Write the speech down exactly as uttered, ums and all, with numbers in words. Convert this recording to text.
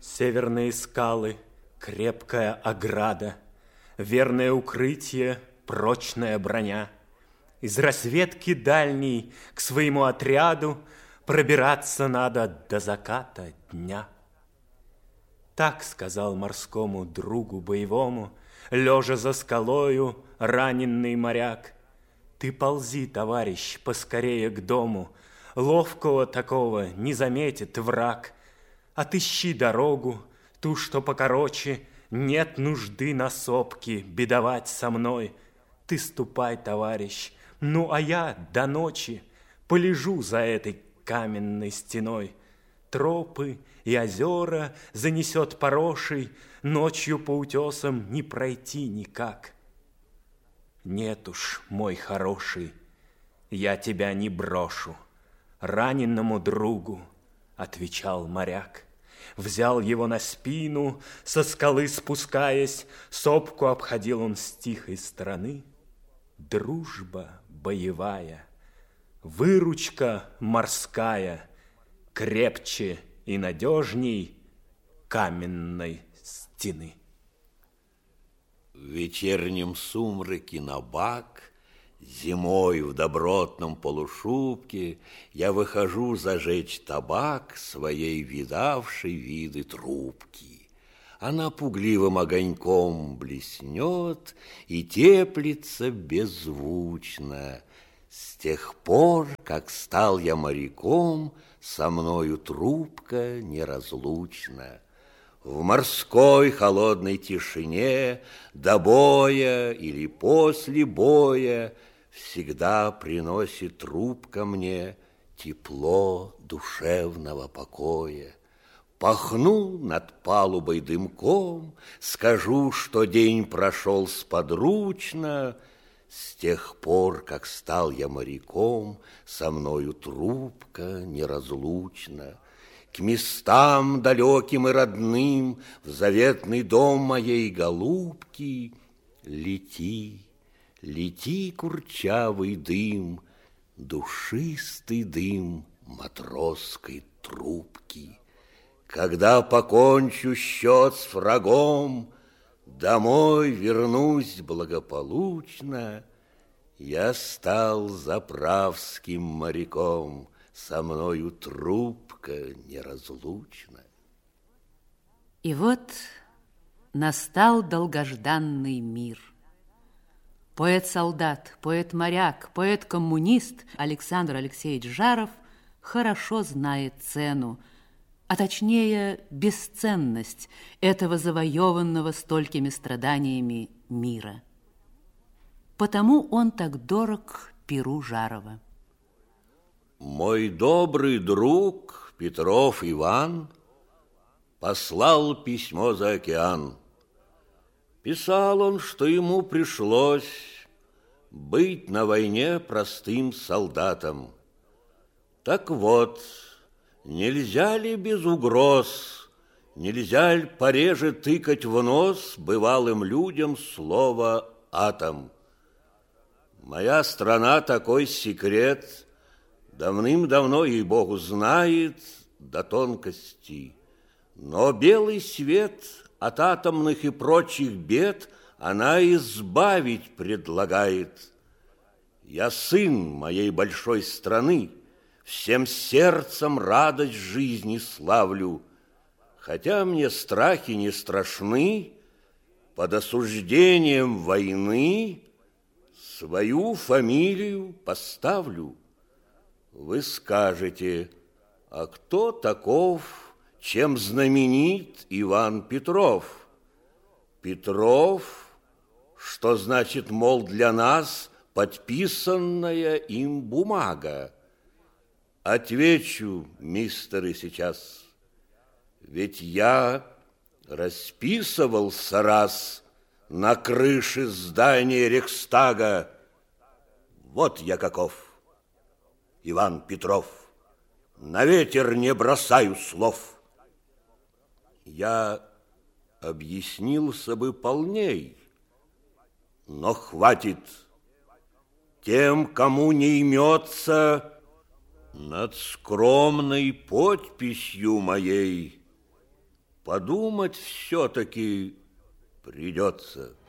Северные скалы, крепкая ограда, верное укрытие, прочная броня. Из разведки дальней к своему отряду пробираться надо до заката дня. Так сказал морскому другу боевому, лежа за скалою, раненый моряк. Ты ползи, товарищ, поскорее к дому, ловкого такого не заметит враг. Отыщи дорогу, ту, что покороче, нет нужды на сопке бедовать со мной. Ты ступай, товарищ, ну а я до ночи полежу за этой каменной стеной. Тропы и озера занесет порошей, ночью по утесам не пройти никак. Нет уж, мой хороший, я тебя не брошу, раненному другу, отвечал моряк. Взял его на спину, со скалы спускаясь, сопку обходил он с тихой стороны. Дружба боевая, выручка морская, крепче и надежней каменной стены. В вечернем сумраке на бак, зимой в добротном полушубке, я выхожу зажечь табак своей видавшей виды трубки. Она пугливым огоньком блеснет и теплится беззвучно. С тех пор, как стал я моряком, со мною трубка неразлучна. В морской холодной тишине, до боя или после боя, всегда приносит трубка мне тепло душевного покоя. Пахну над палубой дымком, скажу, что день прошел сподручно. С тех пор, как стал я моряком, со мною трубка неразлучна. К местам далеким и родным, в заветный дом моей голубки, лети, лети, курчавый дым, душистый дым матросской трубки. Когда покончу счет с врагом, домой вернусь благополучно, я стал заправским моряком, со мною трубка неразлучна. И вот настал долгожданный мир. Поэт-солдат, поэт-моряк, поэт-коммунист Александр Алексеевич Жаров хорошо знает цену, а точнее бесценность этого завоеванного столькими страданиями мира. Потому он так дорог перу Жарова. Мой добрый друг Петров Иван послал письмо за океан. Писал он, что ему пришлось быть на войне простым солдатом. Так вот, нельзя ли без угроз, нельзя ли пореже тыкать в нос бывалым людям слово «атом»? Моя страна такой секрет давным-давно, ей-богу, знает до тонкости. Но белый свет от атомных и прочих бед она избавить предлагает. Я сын моей большой страны, всем сердцем радость жизни славлю. Хотя мне страхи не страшны, под осуждением войны свою фамилию поставлю. Вы скажете, а кто таков, чем знаменит Иван Петров? Петров, что значит, мол, для нас подписанная им бумага? Отвечу, мистеры, сейчас. Ведь я расписывался раз на крыше здания Рейхстага. Вот я каков. Иван Петров, на ветер не бросаю слов. Я объяснился бы полней, но хватит. Тем, кому не имется, над скромной подписью моей подумать все-таки придется.